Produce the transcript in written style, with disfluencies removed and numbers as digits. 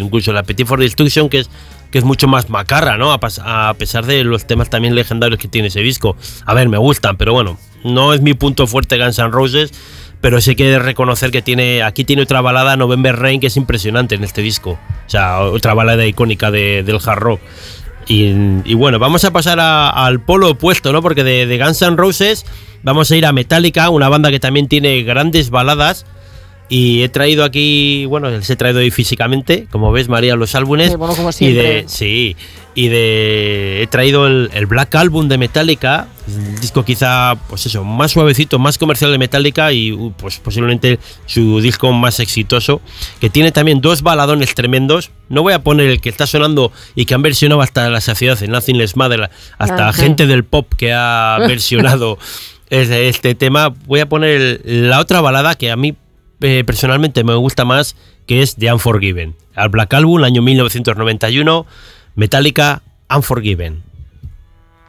incluso la Appetite for Destruction, que es mucho más macarra, ¿no? A pesar de los temas también legendarios que tiene ese disco. A ver, me gustan, pero bueno, no es mi punto fuerte Guns N' Roses, pero sí que he de reconocer que aquí tiene otra balada, November Rain, que es impresionante en este disco. O sea, otra balada icónica del hard rock. Y bueno, vamos a pasar al polo opuesto, ¿no? Porque de Guns N' Roses vamos a ir a Metallica, una banda que también tiene grandes baladas. Y he traído aquí, bueno, les he traído ahí físicamente, como ves, María, los álbumes. Bueno, como siempre. He traído el Black Album de Metallica, el disco quizá, pues eso, más suavecito, más comercial de Metallica y pues posiblemente su disco más exitoso, que tiene también 2 baladones tremendos. No voy a poner el que está sonando y que han versionado hasta la saciedad en Nothing Less Matter, hasta gente del pop que ha versionado este tema. Voy a poner la otra balada que a mí personalmente me gusta más, que es The Unforgiven. Al Black Album, año 1991, Metallica, Unforgiven.